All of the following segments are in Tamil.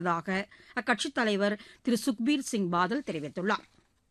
அக்கட்சித் தலைவர் திரு சுக்பீர் சிங் பாதல் தெரிவித்துள்ளார்.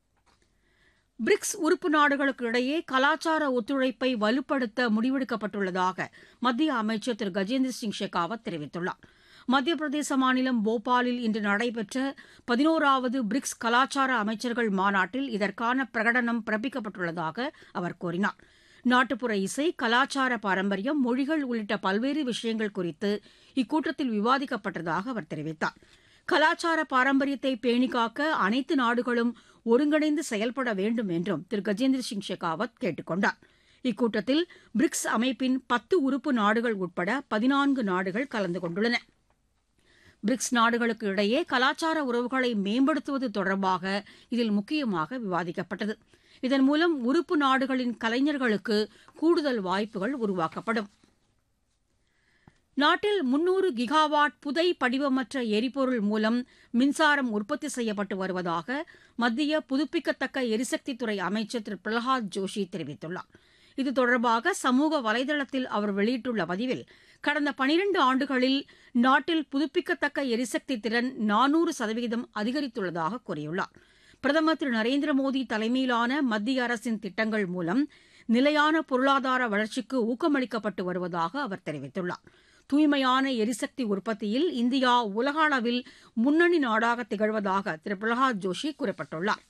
பிரிக்ஸ் உறுப்பு நாடுகளுக்கு இடையே கலாச்சார ஒத்துழைப்பை வலுப்படுத்த முடிவெடுக்கப்பட்டுள்ளதாக மத்திய அமைச்சர் திரு கஜேந்திர சிங் ஷெகாவத் தெரிவித்துள்ளார். மத்திய பிரதேச மாநிலம் போபாலில் இன்று நடைபெற்ற 11வது பிரிக்ஸ் கலாச்சார அமைச்சர்கள் மாநாட்டில் இதற்கான பிரகடனம் பிறப்பிக்கப்பட்டுள்ளதாக அவர் கூறினார். நாட்டுப்புற இசை, கலாச்சார பாரம்பரியம், மொழிகள் உள்ளிட்ட பல்வேறு விஷயங்கள் குறித்து இக்கூட்டத்தில் விவாதிக்கப்பட்டதாக அவர் தெரிவித்தார். கலாச்சார பாரம்பரியத்தை பேணிக்காக்க அனைத்து நாடுகளும் ஒருங்கிணைந்து செயல்பட வேண்டும் என்றும் திரு கஜேந்திர சிங் ஷெகாவத் கேட்டுக் கொண்டார். இக்கூட்டத்தில் பிரிக்ஸ் அமைப்பின் 10 உறுப்பு நாடுகள் உட்பட 14 நாடுகள் கலந்து கொண்டுள்ளன. பிரிக்ஸ் நாடுகளுக்கு இடையே கலாச்சார உறவுகளை மேம்படுத்துவது தொடர்பாக இதில் முக்கியமாக விவாதிக்கப்பட்டது. இதன் மூலம் உறுப்பு நாடுகளின் கலைஞர்களுக்கு கூடுதல் வாய்ப்புகள் உருவாக்கப்படும். நாட்டில் 300 கிகாவாட் புதை படிவமற்ற எரிபொருள் மூலம் மின்சாரம் உற்பத்தி செய்யப்பட்டு வருவதாக மத்திய புதுப்பிக்கத்தக்க எரிசக்தித்துறை அமைச்சர் திரு பிரகலாத் ஜோஷி தெரிவித்துள்ளார். இது தொடர்பாக சமூக வலைதளத்தில் அவர் வெளியிட்டுள்ள பதிவில், கடந்த 12 ஆண்டுகளில் நாட்டில் புதுப்பிக்கத்தக்க எரிசக்தி திறன் 400% அதிகரித்துள்ளதாக கூறியுள்ளார். பிரதமர் திரு நரேந்திர மோடி தலைமையிலான மத்திய அரசின் திட்டங்கள் மூலம் நிலையான பொருளாதார வளர்ச்சிக்கு ஊக்கமளிக்கப்பட்டு வருவதாக அவர் தெரிவித்துள்ளார். தூய்மையான எரிசக்தி உற்பத்தியில் இந்தியா உலக அளவில் முன்னணி நாடாக திகழ்வதாக திரு பிரகலாத் ஜோஷி குறிப்பிட்டுள்ளார்.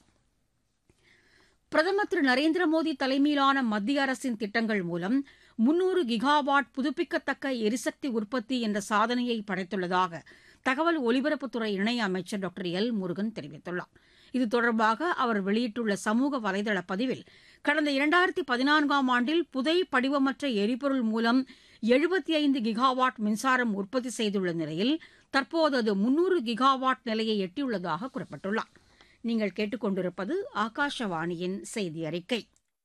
பிரதமர் திரு நரேந்திர மோடி தலைமையிலான மத்திய அரசின் திட்டங்கள் மூலம் 300 கிகாவாட் புதுப்பிக்கத்தக்க எரிசக்தி உற்பத்தி என்ற சாதனையை படைத்துள்ளதாக தகவல் ஒலிபரப்புத்துறை இணையமைச்சர் டாக்டர் எல் முருகன் தெரிவித்துள்ளார். இது தொடர்பாக அவர் வெளியிட்டுள்ள சமூக வலைதள பதிவில், கடந்த 2014ஆம் ஆண்டில் புதை படிவமற்ற எரிபொருள் மூலம் 75 கிகாவாட் மின்சாரம் உற்பத்தி செய்துள்ள நிலையில் தற்போது அது 300 கிகாவாட் நிலையை எட்டியுள்ளதாக குறிப்பிட்டுள்ளார். நீங்கள் கேட்டுக்கொண்டிருப்பது ஆகாஷவாணியின் செய்தி அறிக்கை.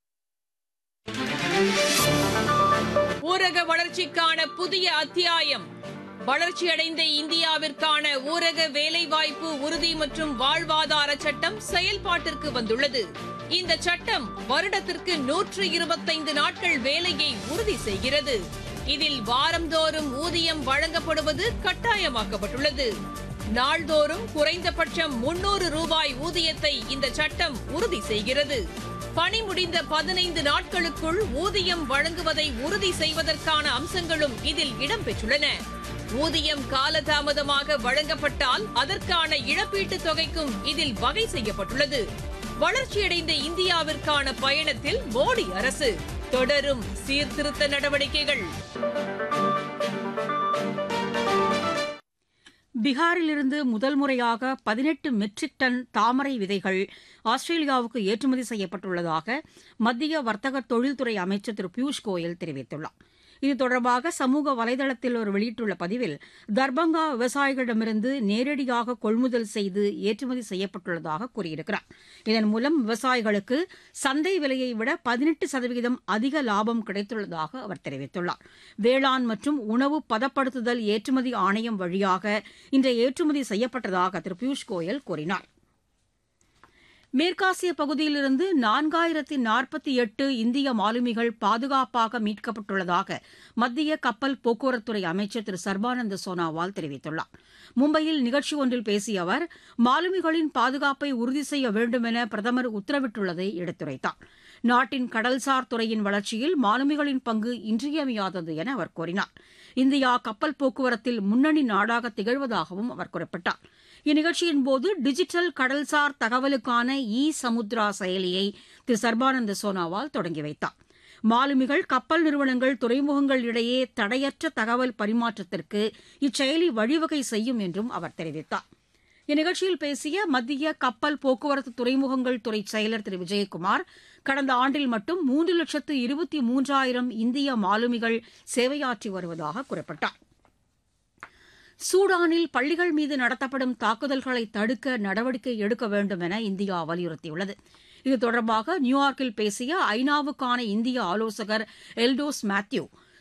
ஊரக வளர்ச்சிக்கான புதிய அத்தியாயம். வளர்ச்சியடைந்த இந்தியாவிற்கான ஊரக வேலைவாய்ப்பு உறுதி மற்றும் வாழ்வாதார சட்டம் செயல்பாட்டிற்கு வந்துள்ளது. இந்த சட்டம் வருடத்திற்கு 125 நாட்கள் வேலையை உறுதி செய்கிறது. இதில் வாரந்தோறும் ஊதியம் வழங்கப்படுவது கட்டாயமாக்கப்பட்டுள்ளது. நாள்தோறும் குறைந்தபட்சம் 300 ரூபாய் ஊதியத்தை இந்த சட்டம் உறுதி செய்கிறது. பணி முடிந்த 15 நாட்களுக்குள் ஊதியம் வழங்குவதை உறுதி செய்வதற்கான அம்சங்களும் இதில் இடம்பெற்றுள்ளன. ஊதியம் காலதாமதமாக வழங்கப்பட்டால் அதற்கான இழப்பீட்டுத் தொகைக்கும் இதில் வகை செய்யப்பட்டுள்ளது. வளர்ச்சியடைந்த இந்தியாவிற்கான பயணத்தில் மோடி அரசு தொடரும் சீர்திருத்த நடவடிக்கைகள். பீகாரிலிருந்து முதல் முறையாக 18 மெட்ரிக் டன் தாமரை விதைகள் ஆஸ்திரேலியாவுக்கு ஏற்றுமதி செய்யப்பட்டுள்ளதாக மத்திய வர்த்தக தொழில்துறை அமைச்சர் திரு பியூஷ் கோயல் தெரிவித்துள்ளார். இது தொடர்பாக சமூக வலைதளத்தில் அவர் வெளியிட்டுள்ள பதிவில், தர்பங்கா விவசாயிகளிடமிருந்து நேரடியாக கொள்முதல் செய்து ஏற்றுமதி செய்யப்பட்டுள்ளதாக கூறியிருக்கிறார். இதன் மூலம் விவசாயிகளுக்கு சந்தை விலையை விட 18% அதிக லாபம் கிடைத்துள்ளதாக அவர் தெரிவித்துள்ளார். வேளாண் மற்றும் உணவு பதப்படுத்துதல் ஏற்றுமதி ஆணையம் வழியாக இன்று ஏற்றுமதி செய்யப்பட்டதாக திரு பியூஷ் கோயல் கூறினார். மேற்காசிய பகுதியிலிருந்து 4048 இந்திய மாலுமிகள் பாதுகாப்பாக மீட்கப்பட்டுள்ளதாக மத்திய கப்பல் போக்குவரத்துறை அமைச்சர் திரு சர்பானந்த சோனாவால் தெரிவித்துள்ளார். மும்பையில் நிகழ்ச்சி ஒன்றில் பேசிய அவர், மாலுமிகளின் பாதுகாப்பை உறுதி செய்ய வேண்டும் என பிரதமர் உத்தரவிட்டுள்ளதை எடுத்துரைத்தார். நாட்டின் கடல்சார் துறையின் வளர்ச்சியில் மாலுமிகளின் பங்கு இன்றியமையாதது என அவர் கூறினார். இந்தியா கப்பல் போக்குவரத்தில் முன்னணி நாடாக திகழ்வதாகவும் அவர் குறிப்பிட்டார். இந்நிகழ்ச்சியின்போது டிஜிட்டல் கடல்சார் தகவலுக்கான சமுத்ரா செயலியை திரு சர்பானந்த சோனாவால் தொடங்கி வைத்தார். மாலுமிகள், கப்பல் நிறுவனங்கள், துறைமுகங்கள் இடையே தடையற்ற தகவல் பரிமாற்றத்திற்கு இச்செயலி வழிவகை செய்யும் என்றும் அவர் தெரிவித்தார். இந்நிகழ்ச்சியில் பேசிய மத்திய கப்பல் போக்குவரத்து துறைமுகங்கள் துறை செயலர் திரு விஜயகுமார், கடந்த ஆண்டில் மட்டும் 3,23,000 இந்திய மாலுமிகள் சேவையாற்றி வருவதாக குறிப்பிட்டார். சூடானில் பள்ளிகள் மீது நடத்தப்படும் தாக்குதல்களை தடுக்க நடவடிக்கை எடுக்க வேண்டும் என இந்தியா வலியுறுத்தியுள்ளது. இது தொடர்பாக நியூயார்க்கில் பேசிய ஐநாவுக்கான இந்திய ஆலோசகர் எல்டோஸ் மேத்யூ,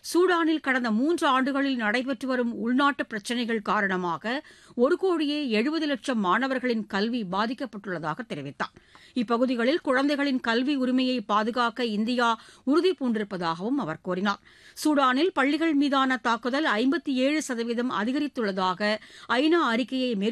சூடானில் கடந்த 3 ஆண்டுகளில் நடைபெற்று வரும் உள்நாட்டு பிரச்சினைகள் காரணமாக 1,70,00,000 மாணவர்களின் கல்வி பாதிக்கப்பட்டுள்ளதாக தெரிவித்தார். இப்பகுதிகளில் குழந்தைகளின் கல்வி உரிமையை பாதுகாக்க இந்தியா உறுதிபூண்டிருப்பதாகவும் அவர் கூறினார். சூடானில் பள்ளிகள் மீதான தாக்குதல் 57% அதிகரித்துள்ளதாக ஐநா அறிக்கையை